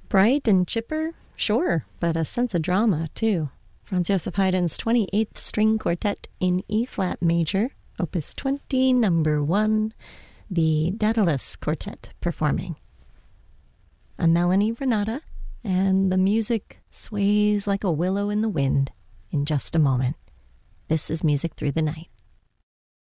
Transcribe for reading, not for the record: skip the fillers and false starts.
Bright and chipper? Sure, but a sense of drama, too. Franz Joseph Haydn's 28th String Quartet in E-flat major, Opus 20, number 1, the Daedalus Quartet performing. A Melanie Renata, and the music sways like a willow in the wind in just a moment. This is Music Through the Night.